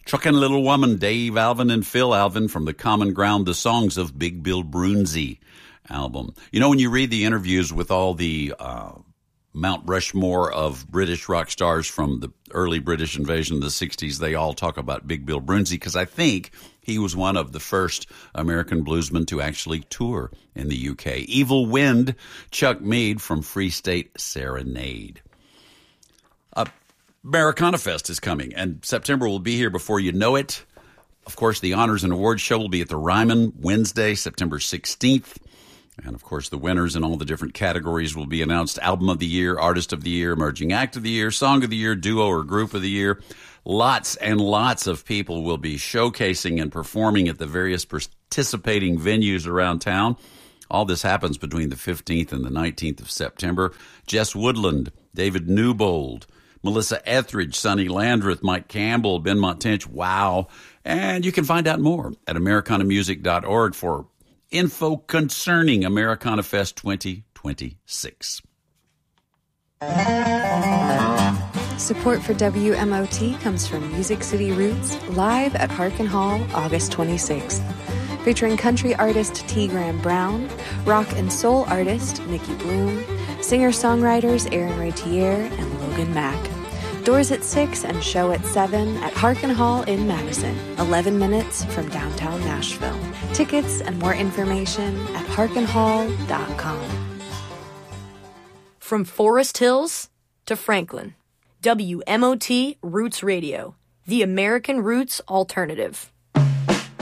Truckin' Little Woman, Dave Alvin and Phil Alvin from the Common Ground, the songs of Big Bill Broonzy album. You know, when you read the interviews with all the Mount Rushmore of British rock stars from the early British invasion of the 60s, they all talk about Big Bill Broonzy because I think he was one of the first American bluesmen to actually tour in the UK. Evil Wind, Chuck Mead from Free State Serenade. Americana Fest is coming, and September will be here before you know it. Of course, the Honors and Awards Show will be at the Ryman Wednesday, September 16th. And, of course, the winners in all the different categories will be announced. Album of the Year, Artist of the Year, Emerging Act of the Year, Song of the Year, Duo or Group of the Year. Lots and lots of people will be showcasing and performing at the various participating venues around town. All this happens between the 15th and the 19th of September. Jess Woodland, David Newbold, Melissa Etheridge, Sonny Landreth, Mike Campbell, Ben Montench. Wow. And you can find out more at americanamusic.org for info concerning Americana Fest 2026. Support for WMOT comes from Music City Roots, live at Harkin Hall, August 26th. Featuring country artist T. Graham Brown, rock and soul artist Nikki Bloom, singer-songwriters Aaron Ratier and Logan Mack. Doors at 6 and show at 7 at Harkin Hall in Madison, 11 minutes from downtown Nashville. Tickets and more information at harkinhall.com. From Forest Hills to Franklin, WMOT Roots Radio, the American Roots Alternative.